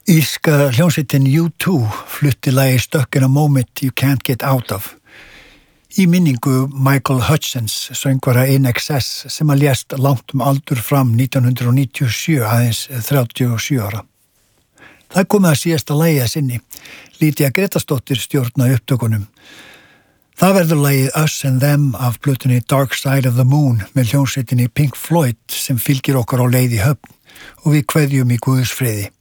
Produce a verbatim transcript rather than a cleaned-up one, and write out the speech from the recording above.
Írska hljómsveitin U two flutti lagi Stuck in a Moment You Can't Get Out of í minningu Michael Hutchence, söngvara In Excess, sem að lést langt um aldur fram nítján hundruð níutíu og sjö, aðeins þrjátíu og sjö ára. Það komið að síðasta lagi að sinni. Lýdía Grétarsdóttir stjórna upptökunum. Það verður lagið Us and Them af plötunni Dark Side of the Moon með hljómsveitinni Pink Floyd sem fylgir okkar á leið í höfn og við kveðjum í Guðs friði.